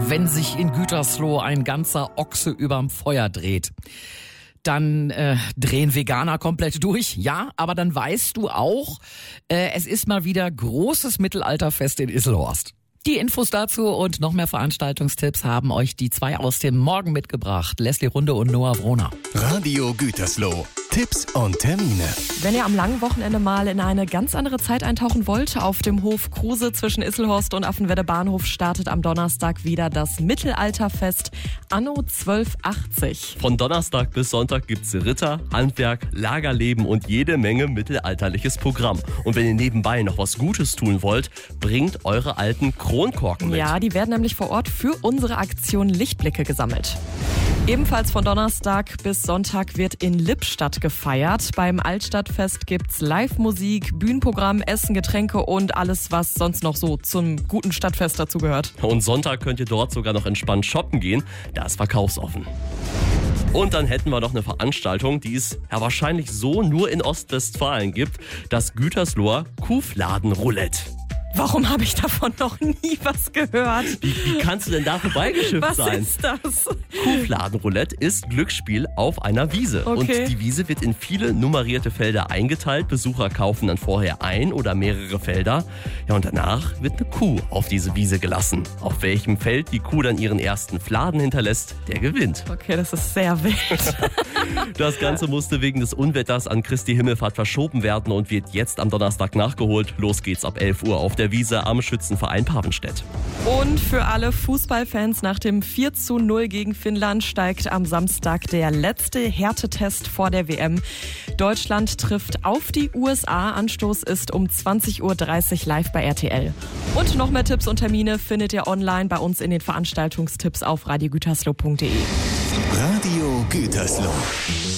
wenn sich in Gütersloh ein ganzer Ochse überm Feuer dreht. Dann drehen Veganer komplett durch, ja, aber dann weißt du auch, es ist mal wieder großes Mittelalterfest in Isselhorst. Die Infos dazu und noch mehr Veranstaltungstipps haben euch die zwei aus dem Morgen mitgebracht. Leslie Runde und Noah Wrohner. Radio Gütersloh. Tipps und Termine. Wenn ihr am langen Wochenende mal in eine ganz andere Zeit eintauchen wollt, auf dem Hof Kruse zwischen Isselhorst und Affenwedde Bahnhof startet am Donnerstag wieder das Mittelalterfest Anno 1280. Von Donnerstag bis Sonntag gibt's Ritter, Handwerk, Lagerleben und jede Menge mittelalterliches Programm. Und wenn ihr nebenbei noch was Gutes tun wollt, bringt eure alten Kronkorken mit. Ja, die werden nämlich vor Ort für unsere Aktion Lichtblicke gesammelt. Ebenfalls von Donnerstag bis Sonntag wird in Lippstadt gefeiert. Beim Altstadtfest gibt's Live-Musik, Bühnenprogramm, Essen, Getränke und alles, was sonst noch so zum guten Stadtfest dazugehört. Und Sonntag könnt ihr dort sogar noch entspannt shoppen gehen. Da ist verkaufsoffen. Und dann hätten wir noch eine Veranstaltung, die es ja wahrscheinlich so nur in Ostwestfalen gibt. Das Gütersloher Kuhfladen-Roulette. Warum habe ich davon noch nie was gehört? Wie kannst du denn da vorbeigeschifft sein? Was ist das? Kuhfladenroulette ist Glücksspiel auf einer Wiese. Okay. Und die Wiese wird in viele nummerierte Felder eingeteilt. Besucher kaufen dann vorher ein oder mehrere Felder. Ja, und danach wird eine Kuh auf diese Wiese gelassen. Auf welchem Feld die Kuh dann ihren ersten Fladen hinterlässt, der gewinnt. Okay, das ist sehr wild. Das Ganze musste wegen des Unwetters an Christi Himmelfahrt verschoben werden und wird jetzt am Donnerstag nachgeholt. Los geht's ab 11 Uhr auf der Wiese am Schützenverein Papenstedt. Und für alle Fußballfans, nach dem 4:0 gegen Finnland steigt am Samstag der letzte Härtetest vor der WM. Deutschland trifft auf die USA. Anstoß ist um 20:30 Uhr live bei RTL. Und noch mehr Tipps und Termine findet ihr online bei uns in den Veranstaltungstipps auf radiogütersloh.de. Radio Gütersloh.